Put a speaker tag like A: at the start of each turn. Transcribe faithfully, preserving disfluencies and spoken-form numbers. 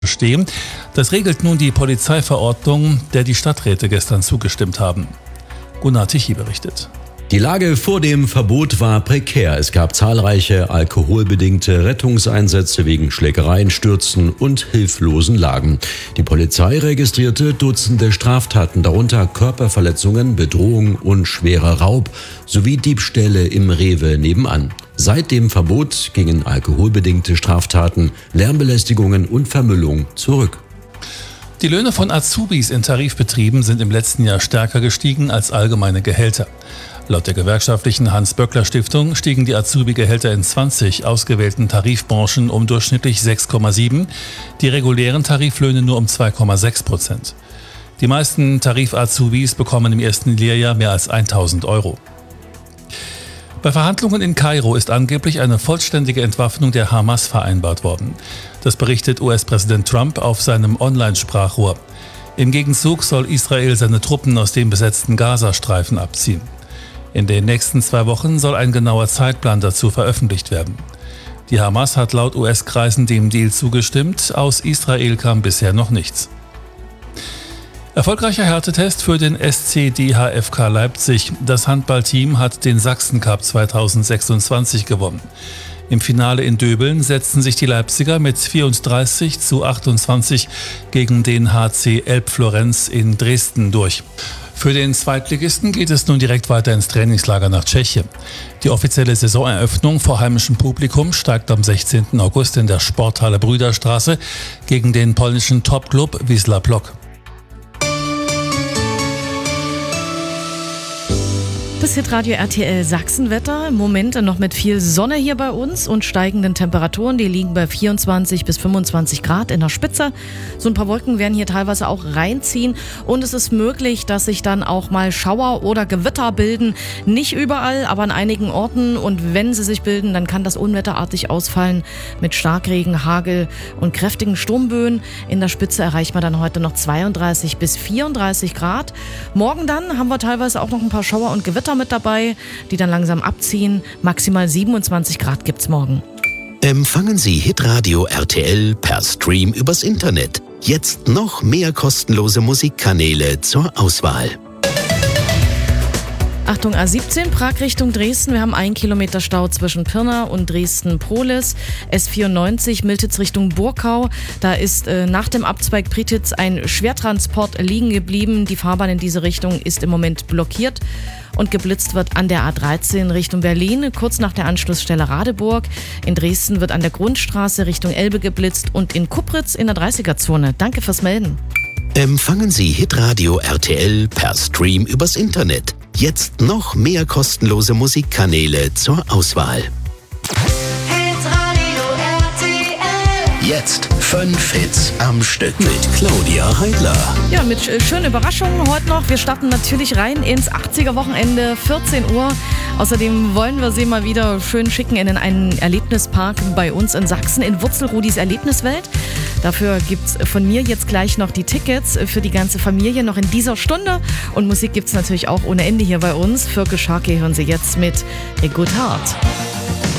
A: stehen. Das regelt nun die Polizeiverordnung, der die Stadträte gestern zugestimmt haben. Gunnar Tichy berichtet.
B: Die Lage vor dem Verbot war prekär. Es gab zahlreiche alkoholbedingte Rettungseinsätze wegen Schlägereien, Stürzen und hilflosen Lagen. Die Polizei registrierte Dutzende Straftaten, darunter Körperverletzungen, Bedrohung und schwerer Raub sowie Diebstähle im Rewe nebenan. Seit dem Verbot gingen alkoholbedingte Straftaten, Lärmbelästigungen und Vermüllung zurück.
A: Die Löhne von Azubis in Tarifbetrieben sind im letzten Jahr stärker gestiegen als allgemeine Gehälter. Laut der gewerkschaftlichen Hans-Böckler-Stiftung stiegen die Azubi-Gehälter in zwanzig ausgewählten Tarifbranchen um durchschnittlich sechs Komma sieben, die regulären Tariflöhne nur um zwei Komma sechs Prozent. Die meisten Tarif-Azubis bekommen im ersten Lehrjahr mehr als tausend Euro. Bei Verhandlungen in Kairo ist angeblich eine vollständige Entwaffnung der Hamas vereinbart worden. Das berichtet U S-Präsident Trump auf seinem Online-Sprachrohr. Im Gegenzug soll Israel seine Truppen aus dem besetzten Gazastreifen abziehen. In den nächsten zwei Wochen soll ein genauer Zeitplan dazu veröffentlicht werden. Die Hamas hat laut U S-Kreisen dem Deal zugestimmt, aus Israel kam bisher noch nichts. Erfolgreicher Härtetest für den S C D H F K Leipzig. Das Handballteam hat den Sachsen-Cup zweitausendsechsundzwanzig gewonnen. Im Finale in Döbeln setzten sich die Leipziger mit vierunddreißig zu achtundzwanzig gegen den H C Elbflorenz in Dresden durch. Für den Zweitligisten geht es nun direkt weiter ins Trainingslager nach Tschechien. Die offizielle Saisoneröffnung vor heimischem Publikum steigt am sechzehnten August in der Sporthalle Brüderstraße gegen den polnischen Topklub Wisła Płock.
C: Das Hitradio R T L Sachsenwetter. Im Moment noch mit viel Sonne hier bei uns und steigenden Temperaturen. Die liegen bei vierundzwanzig bis fünfundzwanzig Grad in der Spitze. So ein paar Wolken werden hier teilweise auch reinziehen. Und es ist möglich, dass sich dann auch mal Schauer oder Gewitter bilden. Nicht überall, aber an einigen Orten. Und wenn sie sich bilden, dann kann das unwetterartig ausfallen mit Starkregen, Hagel und kräftigen Sturmböen. In der Spitze erreicht man dann heute noch zweiunddreißig bis vierunddreißig Grad. Morgen dann haben wir teilweise auch noch ein paar Schauer und Gewitter mit dabei, die dann langsam abziehen. Maximal siebenundzwanzig Grad gibt's morgen.
D: Empfangen Sie Hitradio R T L per Stream übers Internet. Jetzt noch mehr kostenlose Musikkanäle zur Auswahl.
C: Achtung, A siebzehn, Prag Richtung Dresden. Wir haben einen Kilometer Stau zwischen Pirna und Dresden-Prohlis. S vierundneunzig, Miltitz Richtung Burkau. Da ist äh, nach dem Abzweig Prietitz ein Schwertransport liegen geblieben. Die Fahrbahn in diese Richtung ist im Moment blockiert. Und geblitzt wird an der A dreizehn Richtung Berlin, kurz nach der Anschlussstelle Radeburg. In Dresden wird an der Grundstraße Richtung Elbe geblitzt und in Kupritz in der dreißiger-Zone. Danke fürs Melden.
D: Empfangen Sie Hitradio R T L per Stream übers Internet. Jetzt noch mehr kostenlose Musikkanäle zur Auswahl.
E: Hitradio R T L.
D: Jetzt fünf Hits am Stück mit Claudia Heidler.
C: Ja, mit äh, schönen Überraschungen heute noch. Wir starten natürlich rein ins achtziger-Wochenende, vierzehn Uhr. Außerdem wollen wir Sie mal wieder schön schicken in einen Erlebnispark bei uns in Sachsen, in Wurzelrudis Erlebniswelt. Dafür gibt's von mir jetzt gleich noch die Tickets für die ganze Familie noch in dieser Stunde. Und Musik gibt's natürlich auch ohne Ende hier bei uns. Für Sharkey hören Sie jetzt mit A Good Heart.